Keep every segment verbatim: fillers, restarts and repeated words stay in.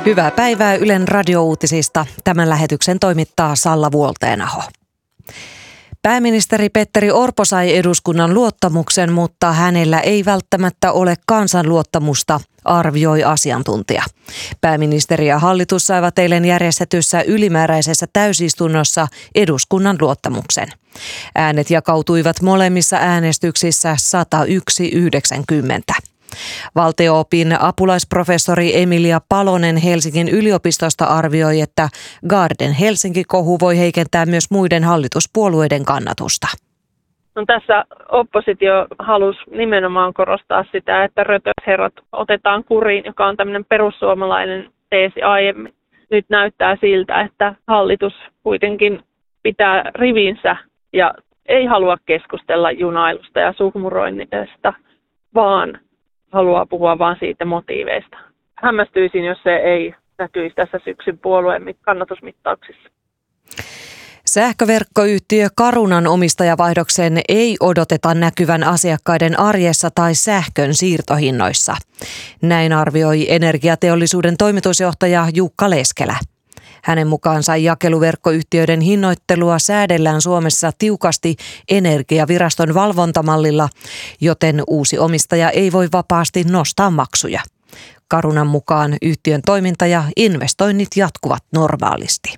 Hyvää päivää Ylen radiouutisista. Tämän lähetyksen toimittaa Salla Vuolteenaho. Pääministeri Petteri Orpo sai eduskunnan luottamuksen, mutta hänellä ei välttämättä ole kansan luottamusta, arvioi asiantuntija. Pääministeri ja hallitus saivat eilen järjestetyssä ylimääräisessä täysistunnossa eduskunnan luottamuksen. Äänet jakautuivat molemmissa äänestyksissä sata yksi yhdeksänkymmentä. Valtio-opin apulaisprofessori Emilia Palonen Helsingin yliopistosta arvioi, että Garden Helsinki-kohu voi heikentää myös muiden hallituspuolueiden kannatusta. No, tässä oppositio halusi nimenomaan korostaa sitä, että rötösherrat otetaan kuriin, joka on tämmöinen perussuomalainen teesi aiemmin. Nyt näyttää siltä, että hallitus kuitenkin pitää rivinsä ja ei halua keskustella junailusta ja suhmuroinnista, vaan haluaa puhua vain siitä motiiveista. Hämmästyisin, jos se ei näkyisi tässä syksyn puolueen kannatusmittauksissa. Sähköverkkoyhtiö Carunan omistajavaihdoksen ei odoteta näkyvän asiakkaiden arjessa tai sähkön siirtohinnoissa. Näin arvioi energiateollisuuden toimitusjohtaja Jukka Leskelä. Hänen mukaansa jakeluverkkoyhtiöiden hinnoittelua säädellään Suomessa tiukasti Energiaviraston valvontamallilla, joten uusi omistaja ei voi vapaasti nostaa maksuja. Carunan mukaan yhtiön toiminta ja investoinnit jatkuvat normaalisti.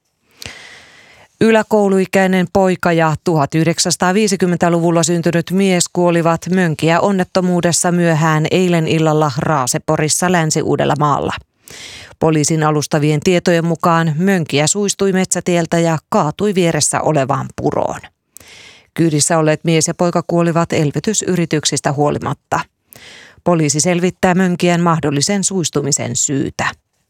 Yläkouluikäinen poika ja tuhatyhdeksänsataaviisikymmentäluvulla syntynyt mies kuolivat Mönkiä onnettomuudessa myöhään eilen illalla Raaseporissa Länsi-Uudellamaalla. Poliisin alustavien tietojen mukaan Mönkiä suistui metsätieltä ja kaatui vieressä olevaan puroon. Kyydissä olleet mies ja poika kuolivat elvytysyrityksistä huolimatta. Poliisi selvittää Mönkijän mahdollisen suistumisen syytä.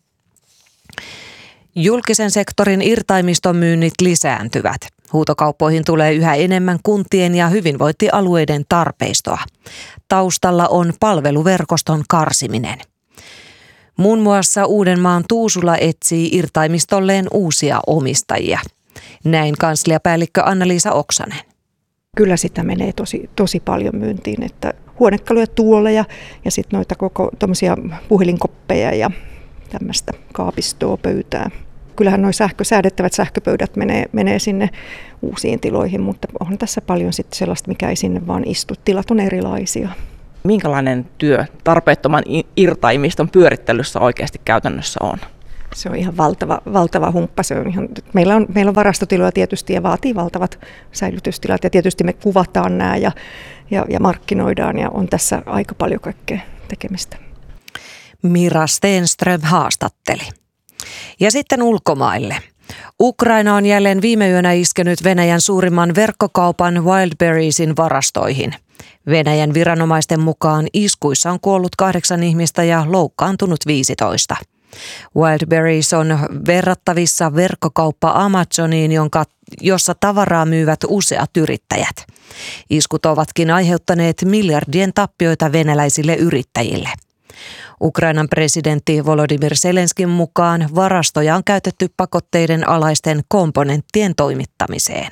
Julkisen sektorin irtaimiston myynnit lisääntyvät. Huutokauppoihin tulee yhä enemmän kuntien ja hyvinvointialueiden tarpeistoa. Taustalla on palveluverkoston karsiminen. Muun muassa Uudenmaan Tuusula etsii irtaimistolleen uusia omistajia. Näin kansliapäällikkö Anna-Liisa Oksanen. Kyllä sitä menee tosi, tosi paljon myyntiin, että huonekaluja, tuoleja ja sitten noita koko tommosia puhelinkoppeja ja tämmöistä kaapistoa, pöytää. Kyllähän nuo sähkö, säädettävät sähköpöydät menee, menee sinne uusiin tiloihin, mutta on tässä paljon sitten sellaista, mikä ei sinne vaan istu. Tilat on erilaisia. Minkälainen työ tarpeettoman irtaimiston pyörittelyssä oikeasti käytännössä on? Se on ihan valtava, valtava humppa. Se on ihan, meillä, on, meillä on varastotiloja tietysti ja vaatii valtavat säilytystilat ja tietysti me kuvataan nämä ja, ja, ja markkinoidaan ja on tässä aika paljon kaikkea tekemistä. Mira Stenström haastatteli. Ja sitten ulkomaille. Ukraina on jälleen viime yönä iskenyt Venäjän suurimman verkkokaupan Wildberriesin varastoihin. Venäjän viranomaisten mukaan iskuissa on kuollut kahdeksan ihmistä ja loukkaantunut viisitoista. Wildberries on verrattavissa verkkokauppa Amazoniin, jonka, jossa tavaraa myyvät useat yrittäjät. Iskut ovatkin aiheuttaneet miljardien tappioita venäläisille yrittäjille. Ukrainan presidentti Volodymyr Zelenskin mukaan varastoja on käytetty pakotteiden alaisten komponenttien toimittamiseen.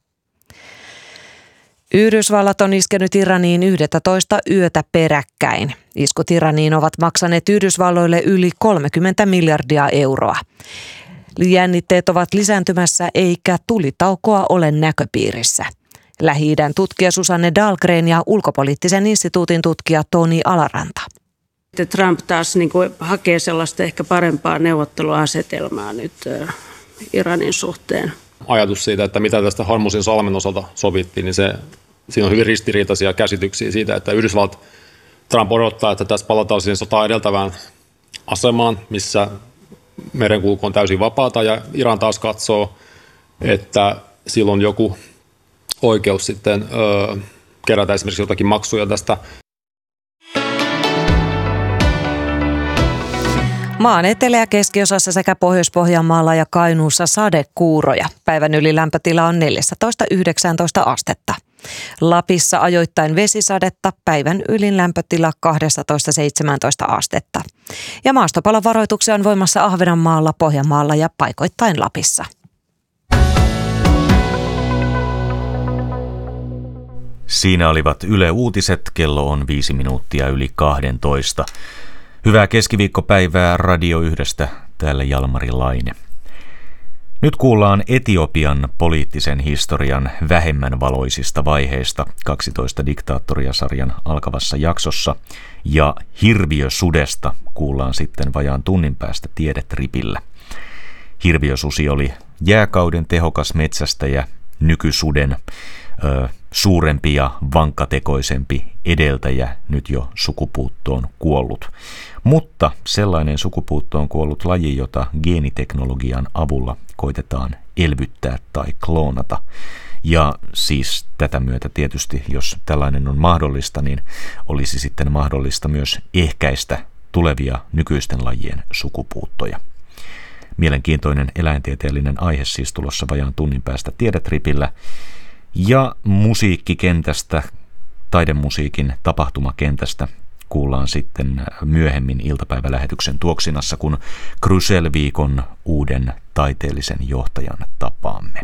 Yhdysvallat on iskenyt Iraniin yksitoista yötä peräkkäin. Iskut Iraniin ovat maksaneet Yhdysvalloille yli kolmekymmentä miljardia euroa. Jännitteet ovat lisääntymässä eikä tulitaukoa ole näköpiirissä. Lähi-idän tutkija Susanne Dahlgren ja ulkopoliittisen instituutin tutkija Toni Alaranta. Trump taas niin kuin hakee sellaista ehkä parempaa neuvotteluasetelmaa nyt Iranin suhteen. Ajatus siitä, että mitä tästä Hormuzin salmen osalta sovittiin, niin se, siinä on hyvin ristiriitaisia käsityksiä siitä, että Yhdysvallat Trump odottaa, että tässä palataan siihen sotaa edeltävään asemaan, missä merenkulku on täysin vapaata ja Iran taas katsoo, että silloin joku oikeus sitten ö, kerätä esimerkiksi jotakin maksuja tästä. Maan etelä- ja keskiosassa sekä Pohjois-Pohjanmaalla ja Kainuussa sadekuuroja. Päivän ylilämpötila on neljätoista yhdeksäntoista astetta. Lapissa ajoittain vesisadetta, päivän ylin lämpötila kaksitoista seitsemäntoista astetta. Ja maastopalovaroituksia on voimassa Ahvenanmaalla, Pohjanmaalla ja paikoittain Lapissa. Siinä olivat Yle Uutiset, kello on viisi minuuttia yli kahdentoista. Hyvää keskiviikkopäivää Radio yhdestä, täällä Jalmari Laine. Nyt kuullaan Etiopian poliittisen historian vähemmän valoisista vaiheista kaksitoista diktaattoria-sarjan alkavassa jaksossa, ja hirviösudesta kuullaan sitten vajaan tunnin päästä Tiedetripillä. Hirviösusi oli jääkauden tehokas metsästäjä, nykysuden ö, suurempi ja vankkatekoisempi edeltäjä, nyt jo sukupuuttoon kuollut. Mutta sellainen sukupuuttoon kuollut laji, jota geeniteknologian avulla koitetaan elvyttää tai kloonata. Ja siis tätä myötä tietysti, jos tällainen on mahdollista, niin olisi sitten mahdollista myös ehkäistä tulevia nykyisten lajien sukupuuttoja. Mielenkiintoinen eläintieteellinen aihe siis tulossa vajaan tunnin päästä Tiedetripillä. Ja musiikkikentästä, taidemusiikin tapahtumakentästä kuullaan sitten myöhemmin iltapäivälähetyksen tuoksinassa, kun Krusell-viikon uuden taiteellisen johtajan tapaamme.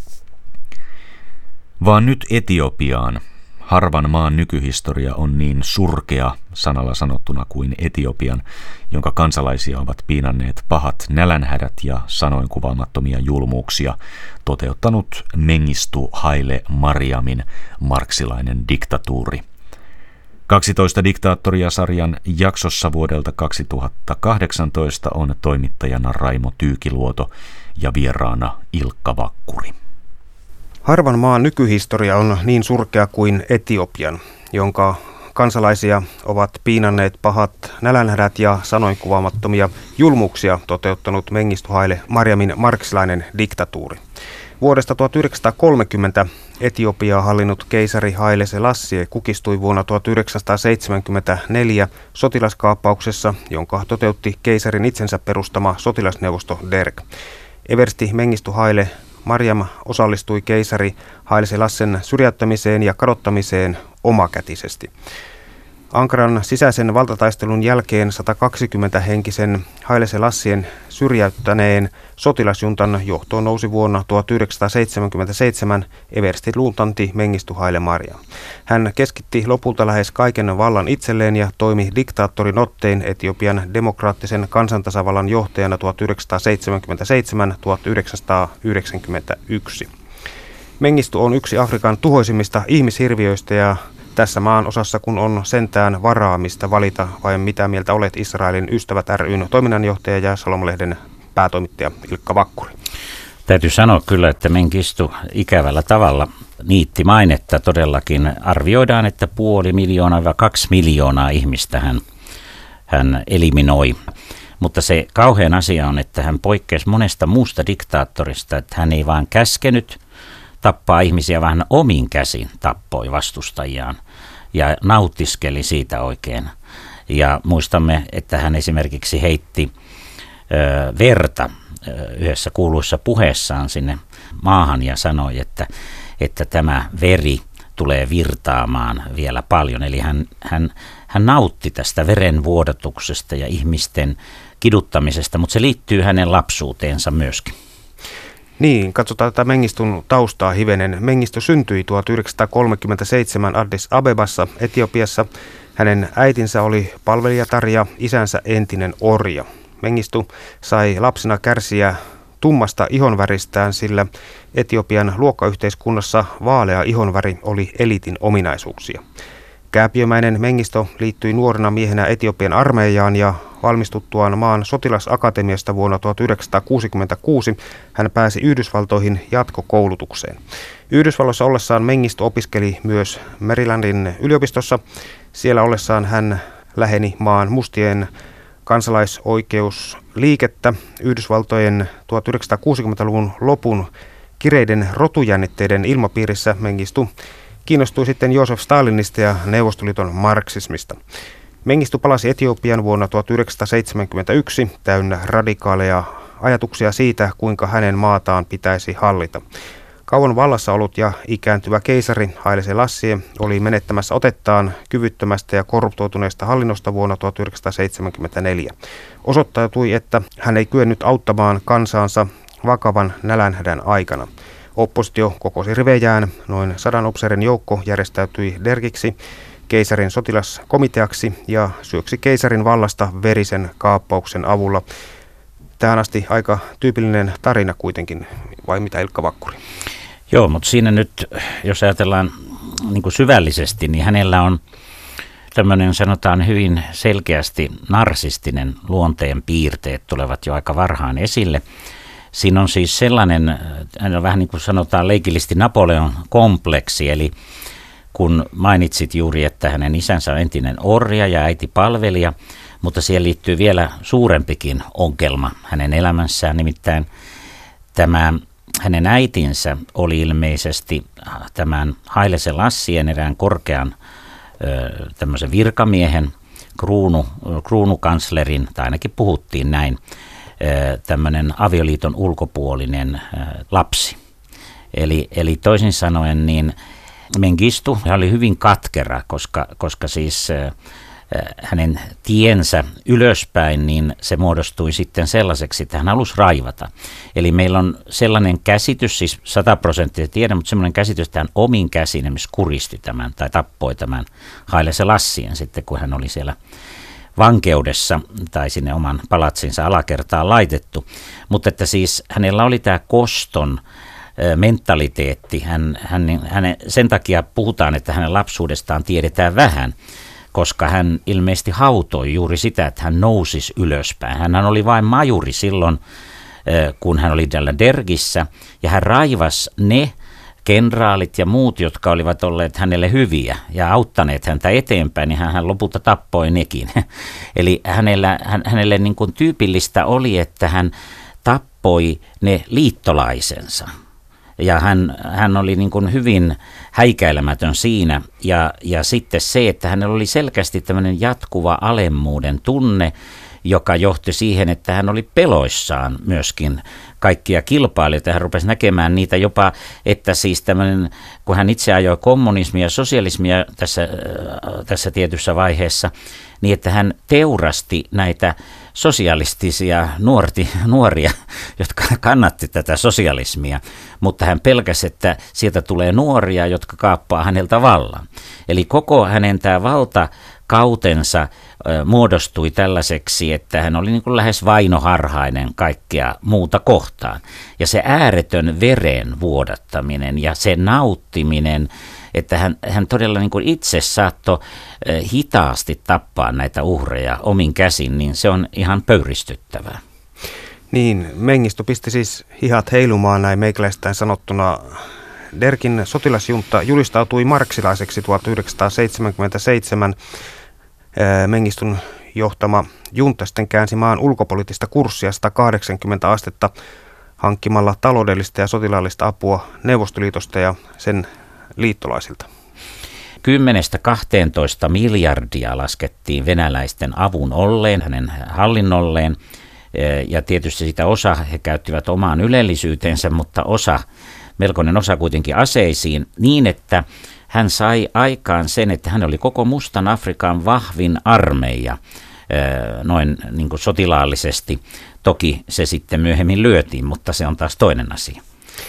Vaan nyt Etiopiaan. Harvan maan nykyhistoria on niin surkea sanalla sanottuna kuin Etiopian, jonka kansalaisia ovat piinanneet pahat nälänhädät ja sanoin kuvaamattomia julmuuksia toteuttanut Mengistu Haile Mariamin marksilainen diktatuuri. kaksitoista diktaattoria-sarjan jaksossa vuodelta kaksituhattakahdeksantoista on toimittajana Raimo Tyykiluoto ja vieraana Ilkka Vakkuri. Harvan maan nykyhistoria on niin surkea kuin Etiopian, jonka kansalaisia ovat piinanneet pahat nälänhädät ja sanoinkuvaamattomia julmuuksia toteuttanut Mengistu Haile Mariamin marksilainen diktatuuri. Vuodesta tuhatyhdeksänsataakolmekymmentä Etiopiaa hallinnut keisari Haile Selassie kukistui vuonna tuhatyhdeksänsataaseitsemänkymmentäneljä sotilaskaappauksessa, jonka toteutti keisarin itsensä perustama sotilasneuvosto Derg. Eversti Mengistu Haile Mariam osallistui keisari Haile Selassien syrjäyttämiseen ja kadottamiseen omakätisesti. Ankaran sisäisen valtataistelun jälkeen satakaksikymmentä henkisen Haile Selassien syrjäyttäneen sotilasjuntan johtoon nousi vuonna tuhatyhdeksänsataaseitsemänkymmentäseitsemän eversti-luutnantti Mengistu Haile Mariam. Hän keskitti lopulta lähes kaiken vallan itselleen ja toimi diktaattorin ottein Etiopian demokraattisen kansantasavallan johtajana tuhatyhdeksänsataaseitsemänkymmentäseitsemän tuhatyhdeksänsataayhdeksänkymmentäyksi. Mengistu on yksi Afrikan tuhoisimmista ihmishirviöistä ja tässä maan osassa, kun on sentään varaamista valita, vai mitä mieltä olet Israelin Ystävät ry:n toiminnanjohtaja ja Salom-lehden päätoimittaja Ilkka Vakkuri? Täytyy sanoa kyllä, että Mengistu ikävällä tavalla niitti mainetta. Todellakin arvioidaan, että puoli miljoonaa vai kaksi miljoonaa ihmistä hän, hän eliminoi. Mutta se kauhean asia on, että hän poikkesi monesta muusta diktaattorista, että hän ei vaan käskenyt tappaa ihmisiä, vähän omin käsin tappoi vastustajiaan ja nautiskeli siitä oikein. Ja muistamme, että hän esimerkiksi heitti ö, verta ö, yhdessä kuuluissa puheessaan sinne maahan ja sanoi, että, että tämä veri tulee virtaamaan vielä paljon. Eli hän, hän, hän nautti tästä verenvuodatuksesta ja ihmisten kiduttamisesta, mutta se liittyy hänen lapsuuteensa myöskin. Niin, katsotaan tätä Mengistun taustaa hivenen. Mengistu syntyi tuhatyhdeksänsataakolmekymmentäseitsemän Addis Abebassa, Etiopiassa. Hänen äitinsä oli palvelijatar ja isänsä entinen orja. Mengistu sai lapsena kärsiä tummasta ihonväristään, sillä Etiopian luokkayhteiskunnassa vaalea ihonväri oli eliitin ominaisuuksia. Kääpiömäinen Mengistu liittyi nuorena miehenä Etiopian armeijaan ja valmistuttuaan maan sotilasakatemiasta vuonna tuhatyhdeksänsataakuusikymmentäkuusi hän pääsi Yhdysvaltoihin jatkokoulutukseen. Yhdysvalloissa ollessaan Mengistu opiskeli myös Marylandin yliopistossa. Siellä ollessaan hän läheni maan mustien kansalaisoikeusliikettä. Yhdysvaltojen tuhatyhdeksänsataakuusikymmentäluvun lopun kireiden rotujännitteiden ilmapiirissä Mengistu kiinnostui sitten Joosef Stalinista ja Neuvostoliiton marksismista. Mengistu palasi Etiopian vuonna tuhatyhdeksänsataaseitsemänkymmentäyksi täynnä radikaaleja ajatuksia siitä, kuinka hänen maataan pitäisi hallita. Kauan vallassa ollut ja ikääntyvä keisari Haile Selassie oli menettämässä otettaan kyvyttömästä ja korruptoituneesta hallinnosta vuonna tuhatyhdeksänsataaseitsemänkymmentäneljä. Osoittautui, että hän ei kyennyt auttamaan kansaansa vakavan nälänhädän aikana. Oppositio kokosi rivejään, noin sadan upseerin joukko järjestäytyi Dergiksi. keisarin sotilaskomiteaksi ja syöksi keisarin vallasta verisen kaappauksen avulla. Tähän asti aika tyypillinen tarina kuitenkin, vai mitä Ilkka Vakkuri? Joo, mutta siinä nyt, jos ajatellaan niin kuin syvällisesti, niin hänellä on tämmöinen sanotaan hyvin selkeästi narsistinen luonteen piirteet tulevat jo aika varhaan esille. Siinä on siis sellainen, hän on vähän niin kuin sanotaan leikillisesti Napoleon kompleksi, eli kun mainitsit juuri, että hänen isänsä on entinen orja ja äiti palvelija, mutta siihen liittyy vielä suurempikin ongelma hänen elämässään, nimittäin tämä hänen äitinsä oli ilmeisesti tämän Haile Selassien erään korkean tämmöisen virkamiehen, kruunu, kruunukanslerin, tai ainakin puhuttiin näin, tämmöinen avioliiton ulkopuolinen lapsi. Eli, eli toisin sanoen niin Mengistu oli hyvin katkera, koska, koska siis hänen tiensä ylöspäin, niin se muodostui sitten sellaiseksi, että hän halusi raivata. Eli meillä on sellainen käsitys, siis sataprosenttisesti tiedä, mutta sellainen käsitys, että hän omin käsin esimerkiksi kuristi tämän tai tappoi tämän Haile Selassien sitten, kun hän oli siellä vankeudessa tai sinne oman palatsinsa alakertaan laitettu. Mutta että siis hänellä oli tämä koston mentaliteetti. Hän, hän, hän, sen takia puhutaan, että hänen lapsuudestaan tiedetään vähän, koska hän ilmeisesti hautoi juuri sitä, että hän nousisi ylöspäin. Hän oli vain majuri silloin, kun hän oli täällä Dergissä, ja hän raivasi ne kenraalit ja muut, jotka olivat olleet hänelle hyviä ja auttaneet häntä eteenpäin, niin hän, hän lopulta tappoi nekin. Eli hänellä, hän, hänelle niin kuin tyypillistä oli, että hän tappoi ne liittolaisensa. Ja hän, hän oli niin kuin hyvin häikäilemätön siinä. Ja, ja sitten se, että hänellä oli selkeästi tämmöinen jatkuva alemmuuden tunne, joka johti siihen, että hän oli peloissaan myöskin kaikkia kilpailijoita. Hän rupesi näkemään niitä jopa, että siis tämmöinen, kun hän itse ajoi kommunismia ja sosialismia tässä, tässä tietyssä vaiheessa, niin että hän teurasti näitä sosialistisia nuorti, nuoria, jotka kannatti tätä sosialismia, mutta hän pelkäsi, että sieltä tulee nuoria, jotka kaappaa häneltä vallan. Eli koko hänen tämä valtakautensa muodostui tällaiseksi, että hän oli niin kuin lähes vainoharhainen kaikkea muuta kohtaan. Ja se ääretön veren vuodattaminen ja se nauttiminen, että hän, hän todella niin kuin itse saattoi hitaasti tappaa näitä uhreja omin käsin, niin se on ihan pöyristyttävää. Niin, Mengistu pisti siis hihat heilumaan näin meikäläistään sanottuna. Dergin sotilasjunta julistautui marksilaiseksi tuhatyhdeksänsataaseitsemänkymmentäseitsemän. Mengistun johtama junta sitten käänsi maan ulkopoliittista kurssia sata kahdeksankymmentä astetta hankkimalla taloudellista ja sotilaallista apua Neuvostoliitosta ja sen liittolaisilta. kymmenestä kahteentoista miljardia laskettiin venäläisten avun olleen, hänen hallinnolleen, ja tietysti sitä osa he käyttivät omaan ylellisyytensä, mutta osa, melkoinen osa kuitenkin aseisiin, niin että hän sai aikaan sen, että hän oli koko Mustan Afrikan vahvin armeija noin niin kuin sotilaallisesti. Toki se sitten myöhemmin lyötiin, mutta se on taas toinen asia.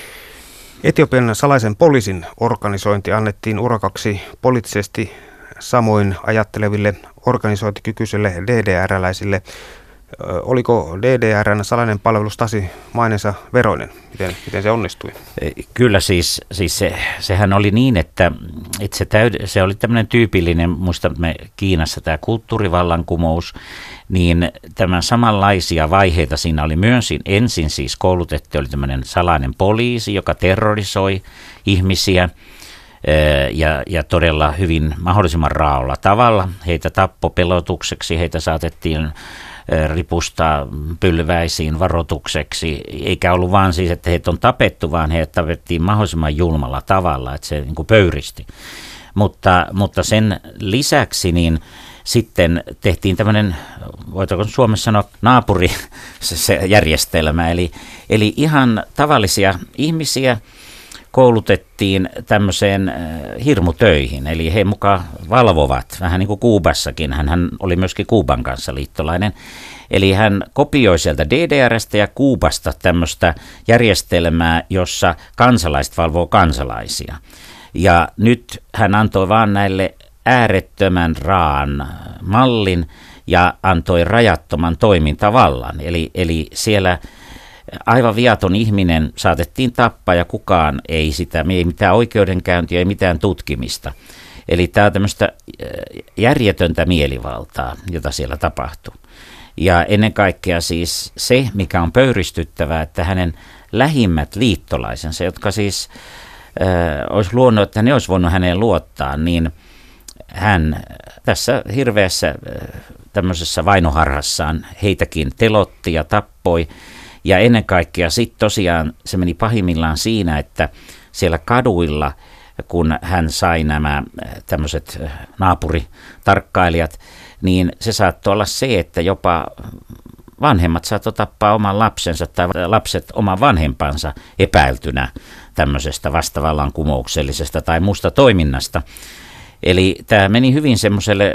Etiopian salaisen poliisin organisointi annettiin urakaksi poliittisesti samoin ajatteleville organisointikykyisille D D R-läisille. Oliko D D R:n salainen palvelus Stasi maineensa veroinen? Miten, miten se onnistui? Kyllä siis, siis se, sehän oli niin, että itse täyd- se oli tämmöinen tyypillinen, muistamme Kiinassa tämä kulttuurivallankumous, niin tämän samanlaisia vaiheita siinä oli myös. Ensin siis koulutettu oli tämmöinen salainen poliisi, joka terrorisoi ihmisiä ja, ja todella hyvin mahdollisimman raolla tavalla. Heitä tappopelotukseksi, heitä saatettiin ripustaa pylväisiin varoitukseksi, eikä ollut vaan siis, että heitä on tapettu, vaan heitä tapettiin mahdollisimman julmalla tavalla, että se niin kuin pöyristi. Mutta, mutta sen lisäksi niin sitten tehtiin tämmöinen, voitaisiin Suomessa sanoa naapuri se, se järjestelmä, eli, eli ihan tavallisia ihmisiä koulutettiin tämmöiseen hirmutöihin, eli he mukaan valvovat, vähän niin kuin Kuubassakin, hän, hän oli myöskin Kuuban kanssa liittolainen, eli hän kopioi sieltä D D R:stä ja Kuubasta tämmöistä järjestelmää, jossa kansalaiset valvoo kansalaisia. Ja nyt hän antoi vaan näille äärettömän raan mallin ja antoi rajattoman toimintavallan. Eli, eli siellä aivan viaton ihminen saatettiin tappaa ja kukaan ei sitä, ei mitään oikeudenkäyntiä, ei mitään tutkimista. Eli tämä on tämmöistä järjetöntä mielivaltaa, jota siellä tapahtuu. Ja ennen kaikkea siis se, mikä on pöyristyttävää, että hänen lähimmät liittolaisensa, jotka siis äh, olisi luonnut, että ne olisi voinut häneen luottaa, niin hän tässä hirveässä äh, tämmöisessä vainoharhassaan heitäkin telotti ja tappoi. Ja ennen kaikkea sitten tosiaan se meni pahimmillaan siinä, että siellä kaduilla, kun hän sai nämä tämmöiset naapuritarkkailijat, niin se saattoi olla se, että jopa vanhemmat saattoi tappaa oman lapsensa tai lapset oman vanhempansa epäiltynä tämmöisestä vastavallankumouksellisesta tai muusta toiminnasta. Eli tämä meni hyvin semmoiselle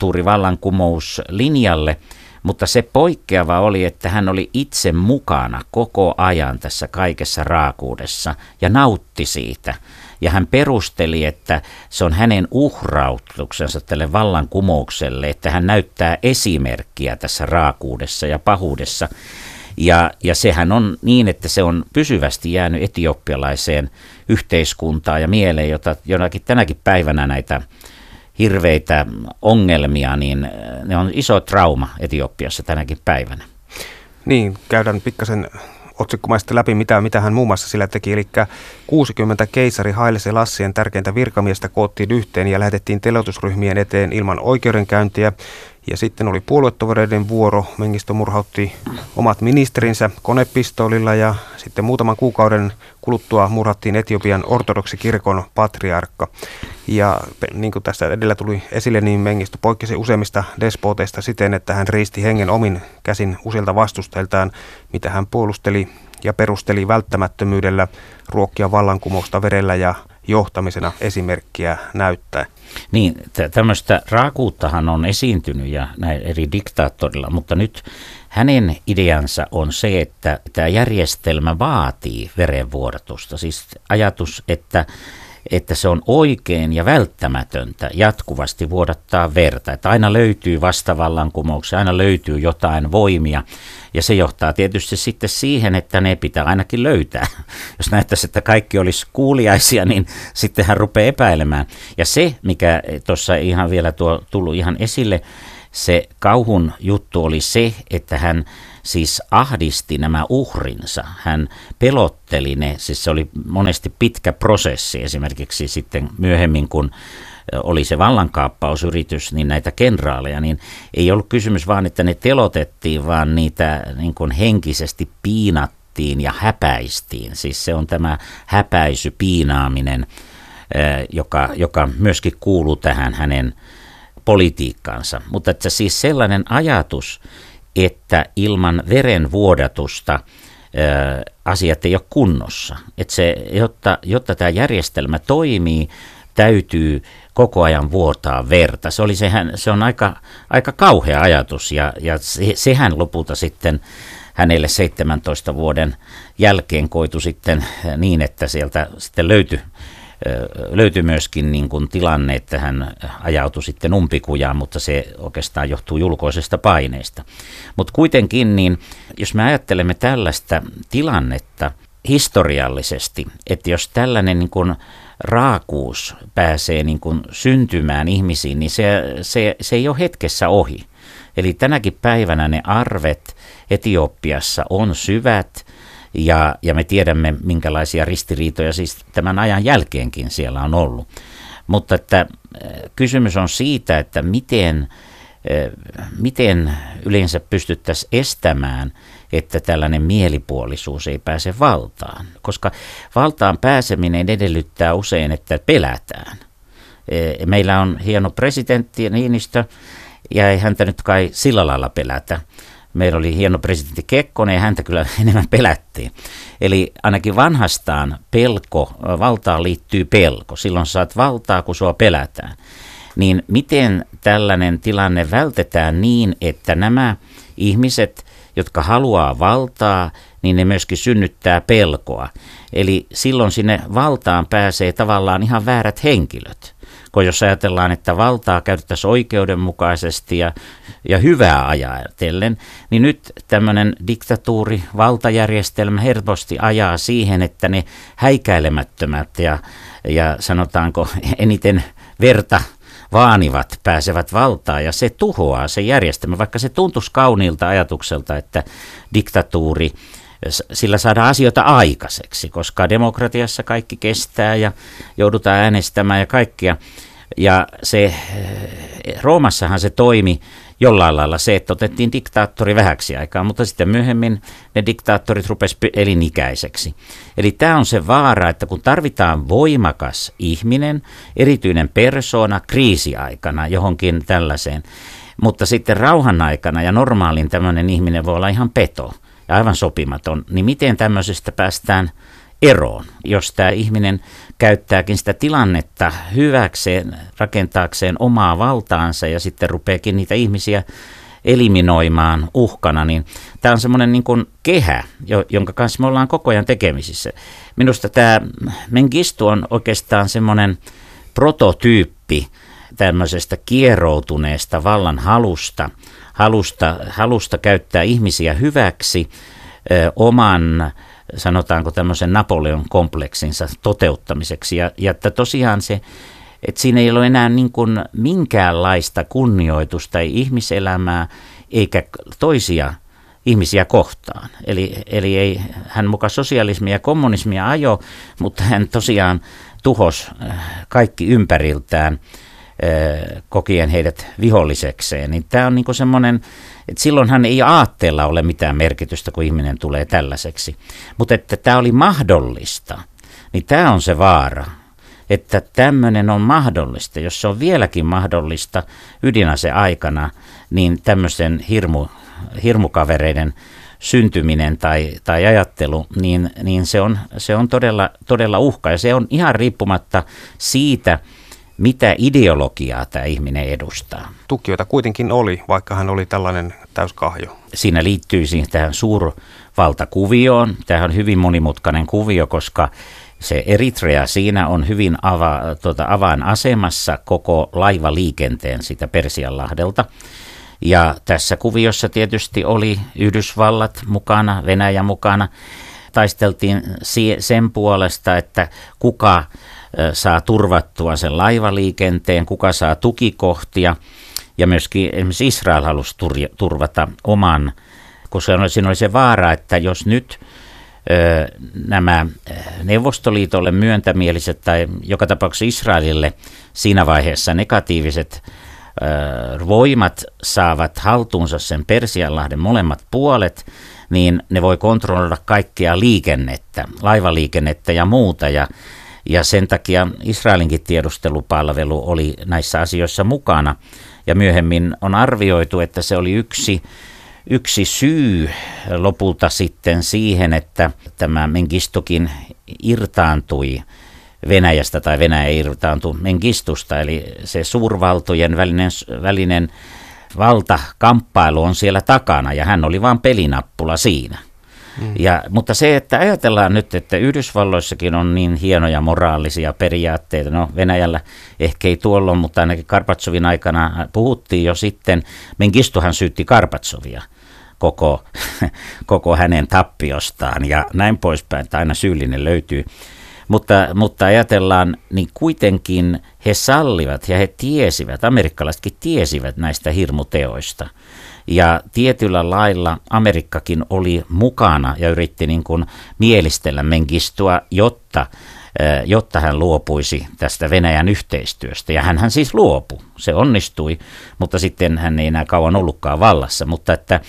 kulttuurivallankumouslinjalle, mutta se poikkeava oli, että hän oli itse mukana koko ajan tässä kaikessa raakuudessa ja nautti siitä. Ja hän perusteli, että se on hänen uhrautuksensa tälle vallankumoukselle, että hän näyttää esimerkkiä tässä raakuudessa ja pahuudessa. Ja, ja sehän on niin, että se on pysyvästi jäänyt etiopialaiseen yhteiskuntaan ja mieleen, jota jonakin tänäkin päivänä näitä hirveitä ongelmia, niin ne on iso trauma Etiopiassa tänäkin päivänä. Niin, käydään pikkasen otsikkomaisesti läpi, mitä, mitä hän muun muassa sillä teki. Eli kuusikymmentä keisari Haile Selassien tärkeintä virkamiestä koottiin yhteen ja lähetettiin teloitusryhmien eteen ilman oikeudenkäyntiä. Ja sitten oli puoluetovereiden vuoro. Mengistu murhautti omat ministerinsä konepistoolilla ja sitten muutaman kuukauden kuluttua murhattiin Etiopian ortodoksikirkon patriarkka. Ja niin kuin tässä edellä tuli esille, niin Mengistu poikkesi useimmista despoteista siten, että hän riisti hengen omin käsin useilta vastustajiltaan, mitä hän puolusteli ja perusteli välttämättömyydellä ruokkia vallankumousta verellä ja johtamisena esimerkkiä näyttää. Niin, tämmöistä raakuuttahan on esiintynyt ja näin eri diktaattorilla, mutta nyt hänen ideansa on se, että tämä järjestelmä vaatii verenvuodatusta. Siis ajatus, että, että se on oikein ja välttämätöntä jatkuvasti vuodattaa verta. Että aina löytyy vastavallankumouksia, aina löytyy jotain voimia. Ja se johtaa tietysti sitten siihen, että ne pitää ainakin löytää. Jos näyttäisi, että kaikki olisi kuuliaisia, niin sitten hän rupeaa epäilemään. Ja se, mikä tuossa ihan vielä tuo tullut ihan esille, se kauhun juttu oli se, että hän siis ahdisti nämä uhrinsa. Hän pelotteli ne, siis se oli monesti pitkä prosessi esimerkiksi sitten myöhemmin, kun oli se vallankaappausyritys, niin näitä kenraaleja, niin ei ollut kysymys vaan, että ne telotettiin, vaan niitä niin kuin henkisesti piinattiin ja häpäistiin. Siis se on tämä häpäisy, piinaaminen, joka, joka myöskin kuuluu tähän hänen politiikkaansa. Mutta että siis sellainen ajatus, että ilman verenvuodatusta asiat ei ole kunnossa. Että se, jotta, jotta tämä järjestelmä toimii, täytyy koko ajan vuotaa verta. Se, oli sehän, se on aika, aika kauhea ajatus ja, ja se, sehän lopulta sitten hänelle seitsemäntoista vuoden jälkeen koitu sitten niin, että sieltä sitten löytyi, löytyi myöskin niin kuin tilanne, että hän ajautui sitten umpikujaan, mutta se oikeastaan johtuu julkoisesta paineesta. Mutta kuitenkin, niin jos me ajattelemme tällaista tilannetta historiallisesti, että jos tällainen niin kuin raakuus pääsee niin kuin syntymään ihmisiin, niin se, se, se ei ole hetkessä ohi. Eli tänäkin päivänä ne arvet Etiopiassa on syvät ja, ja me tiedämme, minkälaisia ristiriitoja siis tämän ajan jälkeenkin siellä on ollut. Mutta että kysymys on siitä, että miten, miten yleensä pystyttäisiin estämään, että tällainen mielipuolisuus ei pääse valtaan, koska valtaan pääseminen edellyttää usein, että pelätään. Meillä on hieno presidentti Niinistö, ja ei häntä nyt kai sillä lailla pelätä. Meillä oli hieno presidentti Kekkonen, ja häntä kyllä enemmän pelättiin. Eli ainakin vanhastaan pelko, valtaan liittyy pelko. Silloin saat valtaa, kun sua pelätään. Niin miten tällainen tilanne vältetään niin, että nämä ihmiset, jotka haluaa valtaa, niin ne myöskin synnyttää pelkoa. Eli silloin sinne valtaan pääsee tavallaan ihan väärät henkilöt, kun jos ajatellaan, että valtaa käytettäisiin oikeudenmukaisesti ja, ja hyvää ajatellen, niin nyt tämmöinen diktatuuri, valtajärjestelmä helposti ajaa siihen, että ne häikäilemättömät ja, ja sanotaanko eniten verta vaanivat pääsevät valtaan ja se tuhoaa se järjestelmä, vaikka se tuntuisi kauniilta ajatukselta, että diktatuuri, sillä saadaan asioita aikaiseksi, koska demokratiassa kaikki kestää ja joudutaan äänestämään ja kaikkia. Ja se, Roomassahan se toimi jollain lailla se, että otettiin diktaattori vähäksi aikaa, mutta sitten myöhemmin ne diktaattorit rupesivat elinikäiseksi. Eli tämä on se vaara, että kun tarvitaan voimakas ihminen, erityinen persoona kriisiaikana johonkin tällaiseen, mutta sitten rauhan aikana ja normaalin tämmöinen ihminen voi olla ihan peto ja aivan sopimaton, niin miten tämmöisestä päästään eroon, jos tämä ihminen käyttääkin sitä tilannetta hyväkseen, rakentaakseen omaa valtaansa ja sitten rupeakin niitä ihmisiä eliminoimaan uhkana, niin tämä on semmoinen niin kuin kehä, jonka kanssa me ollaan koko ajan tekemisissä. Minusta tämä Mengistu on oikeastaan semmoinen prototyyppi tämmöisestä kieroutuneesta vallan halusta, halusta, halusta käyttää ihmisiä hyväksi ö, oman sanotaanko tämmöisen Napoleon kompleksinsa toteuttamiseksi. Ja, ja että tosiaan se, että siinä ei ole enää niin kuin minkäänlaista kunnioitusta, ei ihmiselämää eikä toisia ihmisiä kohtaan. Eli, eli ei, hän muka sosialismia ja kommunismia ajo, mutta hän tosiaan tuhos kaikki ympäriltään kokien heidät vihollisekseen. Niin tämä on niin kuin semmoinen, että silloinhan ei aatteella ole mitään merkitystä, kun ihminen tulee tällaiseksi. Mutta että tämä oli mahdollista, niin tämä on se vaara, että tämmöinen on mahdollista. Jos se on vieläkin mahdollista ydinase aikana, niin tämmöisen hirmu, hirmukavereiden syntyminen tai, tai ajattelu, niin, niin se on, se on todella, todella uhka. Ja se on ihan riippumatta siitä, mitä ideologiaa tämä ihminen edustaa. Tukijoita kuitenkin oli, vaikka hän oli tällainen täyskahjo. Siinä liittyy siihen tähän suurvaltakuvioon. Tämä on hyvin monimutkainen kuvio, koska se Eritrea siinä on hyvin ava, tuota, avainasemassa koko laivaliikenteen sitä Persianlahdelta. Ja tässä kuviossa tietysti oli Yhdysvallat mukana, Venäjä mukana. Taisteltiin sen puolesta, että kuka saa turvattua sen laivaliikenteen, kuka saa tukikohtia ja myöskin esimerkiksi Israel halusi turvata oman, koska siinä oli se vaara, että jos nyt ö, nämä Neuvostoliitolle myöntämieliset tai joka tapauksessa Israelille siinä vaiheessa negatiiviset ö, voimat saavat haltuunsa sen Persianlahden molemmat puolet, niin ne voi kontrolloida kaikkea liikennettä, laivaliikennettä ja muuta ja Ja sen takia Israelinkin tiedustelupalvelu oli näissä asioissa mukana. Ja myöhemmin on arvioitu, että se oli yksi, yksi syy lopulta sitten siihen, että tämä Mengistukin irtaantui Venäjästä tai Venäjä irtaantui Mengistusta. Eli se suurvaltojen välinen, välinen valtakamppailu on siellä takana ja hän oli vain pelinappula siinä. Mm. Ja, mutta se, että ajatellaan nyt, että Yhdysvalloissakin on niin hienoja moraalisia periaatteita, no Venäjällä ehkä ei tuolloin, mutta ainakin Karpatsovin aikana puhuttiin jo sitten, Mengistuhan syytti Karpatsovia koko, koko hänen tappiostaan ja näin poispäin, että aina syyllinen löytyy. Mutta, mutta ajatellaan, niin kuitenkin he sallivat ja he tiesivät, amerikkalaisetkin tiesivät näistä hirmuteoista. Ja tietyllä lailla Amerikkakin oli mukana ja yritti niin kuin mielistellä Mengistua, jotta, jotta hän luopuisi tästä Venäjän yhteistyöstä. Ja hänhän siis luopui, se onnistui, mutta sitten hän ei enää kauan ollutkaan vallassa. Mutta että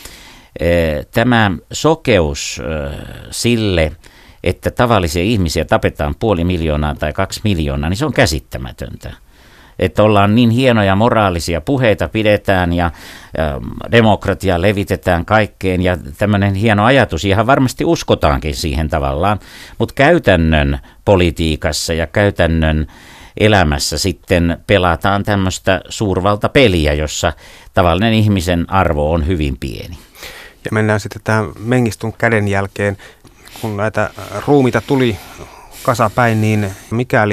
tämä sokeus sille, että tavallisia ihmisiä tapetaan puoli miljoonaa tai kaksi miljoonaa, niin se on käsittämätöntä. Että ollaan niin hienoja moraalisia puheita pidetään ja, ja demokratia levitetään kaikkeen ja tämmöinen hieno ajatus, ihan varmasti uskotaankin siihen tavallaan, mutta käytännön politiikassa ja käytännön elämässä sitten pelataan tämmöistä suurvaltapeliä, jossa tavallinen ihmisen arvo on hyvin pieni. Ja mennään sitten tähän Mengistun kädenjälkeen. Kun näitä ruumiita tuli kasapäin, niin mikäli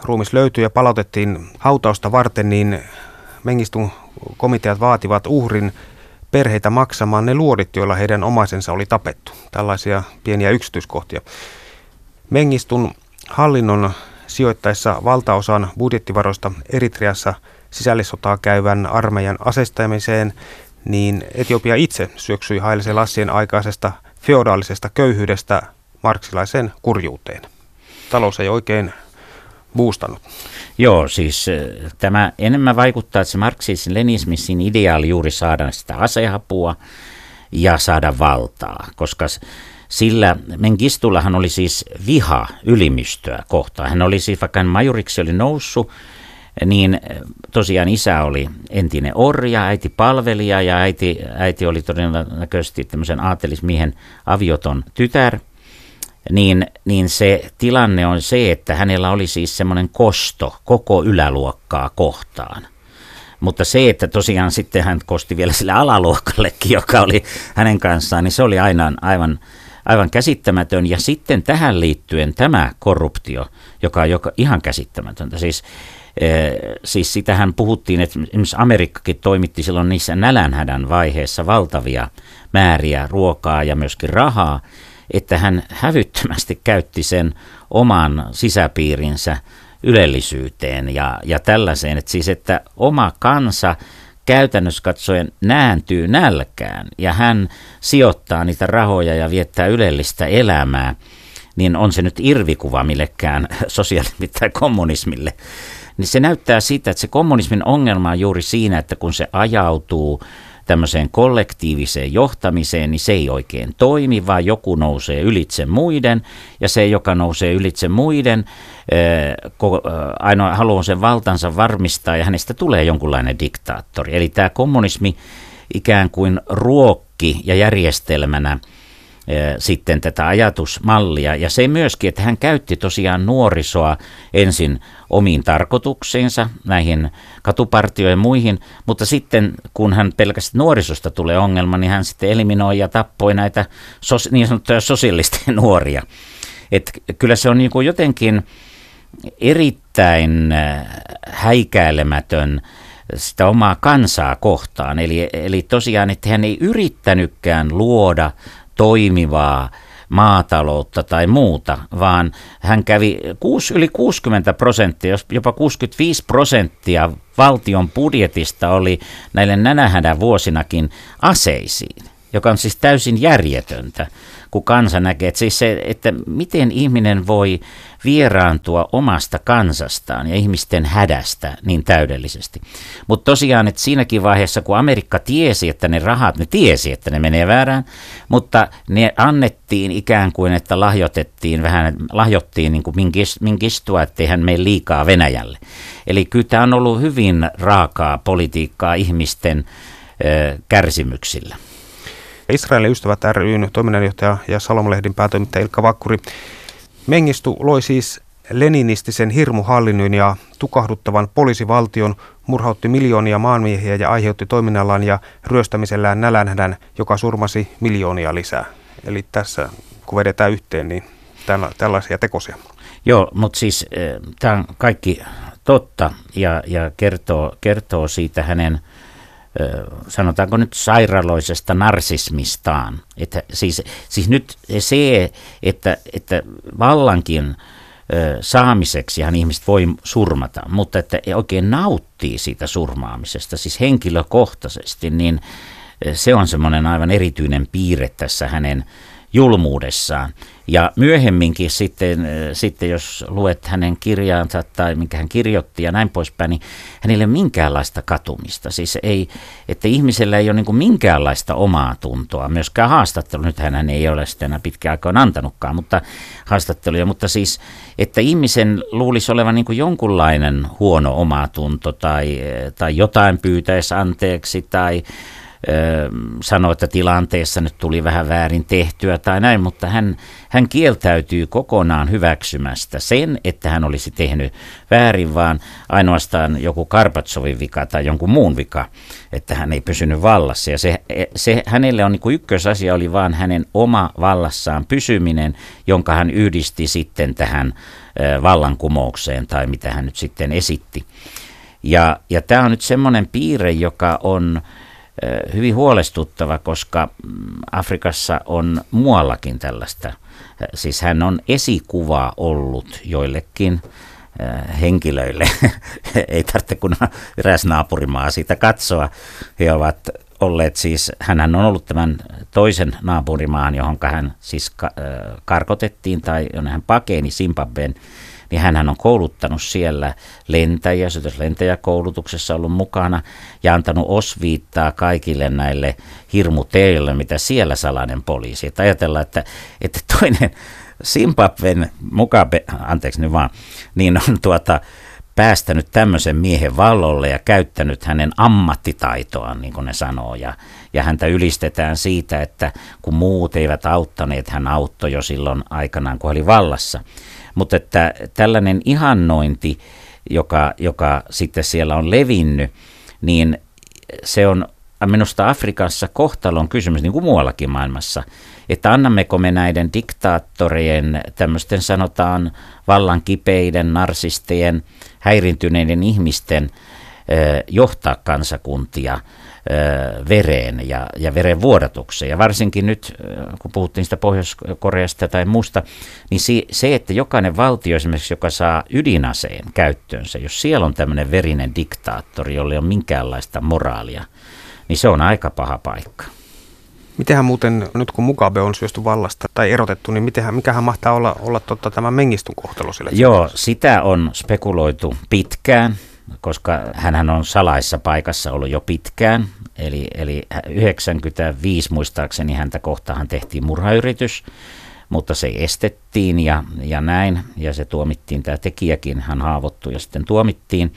ruumis löytyi ja palautettiin hautausta varten, niin Mengistun komiteat vaativat uhrin perheitä maksamaan ne luodit, joilla heidän omaisensa oli tapettu. Tällaisia pieniä yksityiskohtia. Mengistun hallinnon sijoittaessa valtaosan budjettivaroista Eritreassa sisällissotaa käyvän armeijan aseistamiseen, niin Etiopia itse syöksyi Haile Selassien aikaisesta feodaalisesta köyhyydestä marksilaiseen kurjuuteen. Talous ei oikein boostannut. Joo, siis tämä enemmän vaikuttaa, että se marksismin-leninismin ideaali juuri saada sitä aseapua ja saada valtaa, koska sillä Mengistullahan oli siis viha ylimystöä kohtaan. Hän oli siis, vaikka hän majoriksi oli noussut, niin tosiaan isä oli entinen orja, äiti palvelija ja äiti, äiti oli todennäköisesti tämmöisen aatelismiehen avioton tytär. Niin, niin se tilanne on se, että hänellä oli siis semmoinen kosto koko yläluokkaa kohtaan. Mutta se, että tosiaan sitten hän kosti vielä sille alaluokallekin, joka oli hänen kanssaan, niin se oli aina aivan, aivan käsittämätön. Ja sitten tähän liittyen tämä korruptio, joka on joka, ihan käsittämätöntä. Siis, eh, siis sitähän puhuttiin, että esimerkiksi Amerikkakin toimitti silloin niissä nälänhädän vaiheessa valtavia määriä ruokaa ja myöskin rahaa, että hän hävyttömästi käytti sen oman sisäpiirinsä ylellisyyteen ja, ja tällaiseen. Että siis, että oma kansa käytännössä katsoen nääntyy nälkään ja hän sijoittaa niitä rahoja ja viettää ylellistä elämää, niin on se nyt irvikuva millekään sosialismille tai kommunismille. Niin se näyttää siitä, että se kommunismin ongelma on juuri siinä, että kun se ajautuu tämmöiseen kollektiiviseen johtamiseen, niin se ei oikein toimi, vaan joku nousee ylitse muiden, ja se, joka nousee ylitse muiden, ainoa haluaa sen valtansa varmistaa, ja hänestä tulee jonkunlainen diktaattori. Eli tämä kommunismi ikään kuin ruokki ja järjestelmänä sitten tätä ajatusmallia, ja se myöskin, että hän käytti tosiaan nuorisoa ensin omiin tarkoituksiinsa, näihin katupartioihin ja muihin, mutta sitten kun hän pelkästään nuorisosta tulee ongelma, niin hän sitten eliminoi ja tappoi näitä sos, niin sanottuja sosiaalisten nuoria. Et kyllä se on niin kuin jotenkin erittäin häikäilemätön sitä omaa kansaa kohtaan, eli, eli tosiaan, että hän ei yrittänytkään luoda toimivaa maataloutta tai muuta, vaan hän kävi kuusi, yli kuusikymmentä prosenttia, jopa kuusikymmentäviisi prosenttia valtion budjetista oli näille nälänhädän vuosinakin aseisiin, joka on siis täysin järjetöntä, kun kansa näkee, että, siis se, että miten ihminen voi vieraantua omasta kansastaan ja ihmisten hädästä niin täydellisesti. Mutta tosiaan, että siinäkin vaiheessa, kun Amerikka tiesi, että ne rahat, ne tiesi, että ne menee väärään, mutta ne annettiin ikään kuin, että lahjoitettiin vähän, lahjottiin niin kuin Mengistua, ettei hän mene liikaa Venäjälle. Eli kyllä tämä on ollut hyvin raakaa politiikkaa ihmisten ö, kärsimyksillä. Israelin ystävät ry:n toiminnanjohtaja ja Salom-lehden päätoimittaja Ilkka Vakkuri. Mengistu loi siis leninistisen hirmuhallinnon ja tukahduttavan poliisivaltion, murhautti miljoonia maanmiehiä ja aiheutti toiminnallaan ja ryöstämisellään nälänhädän, joka surmasi miljoonia lisää. Eli tässä, kun vedetään yhteen, niin tällaisia tekosia. Joo, mutta siis tämä on kaikki totta ja, ja kertoo, kertoo siitä hänen, sanotaanko nyt sairaaloisesta narsismistaan. Että siis, siis nyt se, että, että vallankin saamiseksi hän ihmiset voi surmata, mutta että oikein nauttii siitä surmaamisesta, siis henkilökohtaisesti, niin se on semmoinen aivan erityinen piirre tässä hänen julmuudessaan. Ja myöhemminkin sitten, sitten, jos luet hänen kirjaansa tai minkä hän kirjoitti ja näin poispäin, niin hänellä ei ole minkäänlaista katumista. Siis ei, että ihmisellä ei ole niin kuin minkäänlaista omaa tuntoa. Myöskään haastattelu, nyt hän ei ole sitä enää pitkään aikaan antanutkaan, mutta haastatteluja. Mutta siis, että ihmisen luulisi olevan niin kuin jonkunlainen huono omatunto tai, tai jotain pyytäisi anteeksi tai sanoi, että tilanteessa nyt tuli vähän väärin tehtyä tai näin, mutta hän, hän kieltäytyy kokonaan hyväksymästä sen, että hän olisi tehnyt väärin, vaan ainoastaan joku Gorbatsovin vika tai jonkun muun vika, että hän ei pysynyt vallassa. Ja se, se hänelle on niin kuin ykkösasia oli vaan hänen oma vallassaan pysyminen, jonka hän yhdisti sitten tähän vallankumoukseen tai mitä hän nyt sitten esitti. Ja, ja tämä on nyt semmoinen piirre, joka on hyvin huolestuttava, koska Afrikassa on muuallakin tällaista. Siis hän on esikuva ollut joillekin henkilöille. Ei tarvitse kun eräs naapurimaa siitä katsoa. He ovat olleet siis, hänhän on ollut tämän toisen naapurimaan, johon hän siis karkotettiin tai jonne hän pakeni Zimbabwen, niin hänhän on kouluttanut siellä lentäjiä, se on lentäjäkoulutuksessa ollut mukana ja antanut osviittaa kaikille näille hirmuteille, mitä siellä salainen poliisi. Että ajatellaan, että, että toinen Zimbabwen Mugabe, anteeksi nyt vaan, niin on tuota, päästänyt tämmöisen miehen vallolle ja käyttänyt hänen ammattitaitoaan, niin kuin ne sanoo, ja, ja häntä ylistetään siitä, että kun muut eivät auttaneet, hän auttoi jo silloin aikanaan, kun oli vallassa. Mutta että tällainen ihannointi, joka, joka sitten siellä on levinnyt, niin se on minusta Afrikassa kohtalon kysymys, niin kuin muuallakin maailmassa, että annammeko me näiden diktaattorien, tämmöisten sanotaan vallan kipeiden, narsistien, häirintyneiden ihmisten johtaa kansakuntia vereen ja, ja veren vuodatukseen. Ja varsinkin nyt, kun puhuttiin sitä Pohjois-Koreasta tai muusta, niin se, että jokainen valtio esimerkiksi, joka saa ydinaseen käyttöönsä, jos siellä on tämmöinen verinen diktaattori, jolla ei ole minkäänlaista moraalia, niin se on aika paha paikka. Mitenhän muuten, nyt kun Mugabe on syösty vallasta tai erotettu, niin mitenhän, mikähän mahtaa olla, olla totta, tämä Mengistun kohtalo sille? Joo, sitä on spekuloitu pitkään, koska hänhän on salaisessa paikassa ollut jo pitkään. Eli, eli yhdeksänkymmentäviisi muistaakseni häntä kohtaan tehtiin murhayritys, mutta se estettiin ja, ja näin. Ja se tuomittiin, tämä tekijäkin, hän haavoittui ja sitten tuomittiin.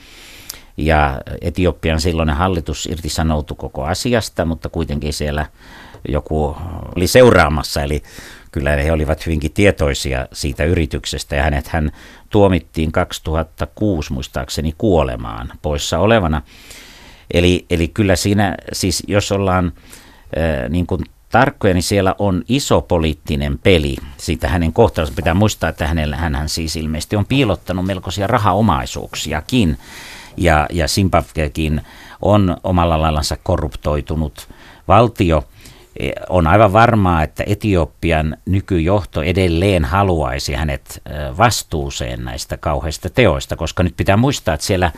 Ja Etiopian silloinen hallitus irtisanoutui koko asiasta, mutta kuitenkin siellä joku oli seuraamassa, eli kyllä he olivat hyvinkin tietoisia siitä yrityksestä, ja hänet hän tuomittiin kaksituhattakuusi muistaakseni kuolemaan poissa olevana. Eli, eli kyllä siinä, siis jos ollaan äh, niin kuin tarkkoja, niin siellä on iso poliittinen peli siitä hänen kohtalonsa. Pitää muistaa, että hänellä, hänhän siis ilmeisesti on piilottanut melkoisia rahaomaisuuksiakin, ja, ja Zimbabwekin on omalla laillansa korruptoitunut valtio. On aivan varmaa, että Etiopian nykyjohto edelleen haluaisi hänet vastuuseen näistä kauheista teoista, koska nyt pitää muistaa, että siellä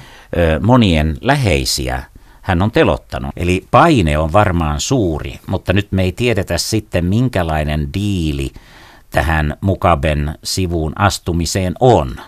monien läheisiä hän on telottanut. Eli paine on varmaan suuri, mutta nyt me ei tiedetä sitten, minkälainen diili tähän Mugaben sivuun astumiseen on.